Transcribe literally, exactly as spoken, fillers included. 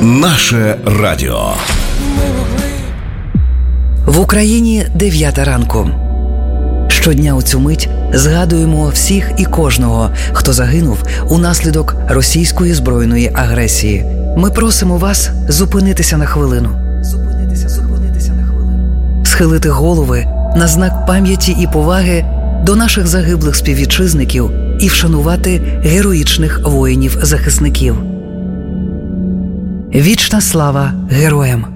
Наше радіо. В Україні дев'ята ранку. Щодня у цю мить згадуємо всіх і кожного, хто загинув унаслідок російської збройної агресії. Ми просимо вас зупинитися на хвилину. Зупинитися, зупинитися на хвилину. Схилити голови на знак пам'яті і поваги до наших загиблих співвітчизників і вшанувати героїчних воїнів-захисників. Вічна слава героям!